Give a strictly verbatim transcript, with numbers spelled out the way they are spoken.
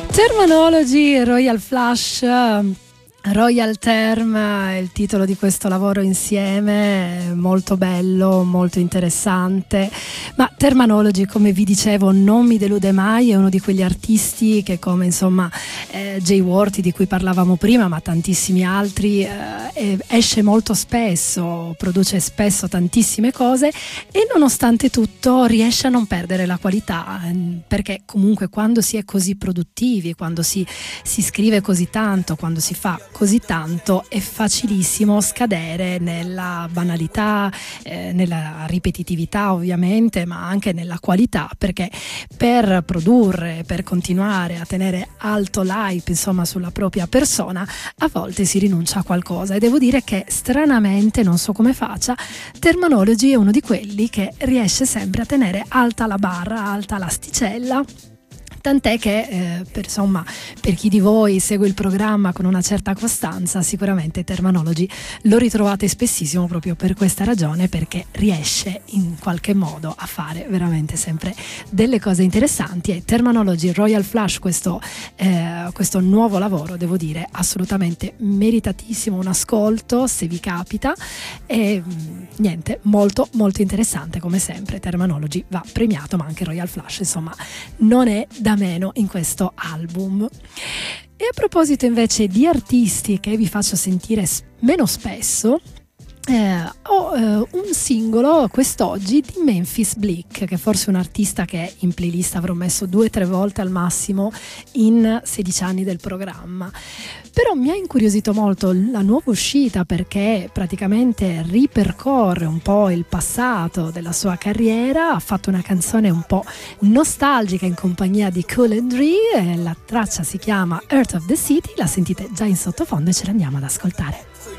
Terminology, Royal Flush, Royal Term è il titolo di questo lavoro insieme, molto bello, molto interessante. Ma Terminology, come vi dicevo, non mi delude mai, è uno di quegli artisti che, come insomma eh, Jay Worthy di cui parlavamo prima, ma tantissimi altri, eh, esce molto spesso, produce spesso tantissime cose e nonostante tutto riesce a non perdere la qualità, perché comunque quando si è così produttivi, quando si, si scrive così tanto, quando si fa così tanto, è facilissimo scadere nella banalità, eh, nella ripetitività ovviamente, ma anche nella qualità, perché per produrre, per continuare a tenere alto l'hype insomma sulla propria persona, a volte si rinuncia a qualcosa, e devo dire che stranamente, non so come faccia, Terminology è uno di quelli che riesce sempre a tenere alta la barra, alta l'asticella. Tant'è che eh, per, insomma, per chi di voi segue il programma con una certa costanza, sicuramente Terminology lo ritrovate spessissimo proprio per questa ragione, perché riesce in qualche modo a fare veramente sempre delle cose interessanti. E Terminology, Royal Flush, questo, eh, questo nuovo lavoro, devo dire assolutamente meritatissimo un ascolto se vi capita, e niente, molto molto interessante come sempre. Terminology va premiato, ma anche Royal Flush insomma non è da meno in questo album. E a proposito invece di artisti che vi faccio sentire meno spesso, Eh, ho eh, un singolo quest'oggi di Memphis Bleek, che forse è un artista che in playlist avrò messo due o tre volte al massimo in sedici anni del programma, però mi ha incuriosito molto la nuova uscita, perché praticamente ripercorre un po' il passato della sua carriera. Ha fatto una canzone un po' nostalgica in compagnia di Cool and Dre, la traccia si chiama Earth of the City, la sentite già in sottofondo e ce l'andiamo ad ascoltare.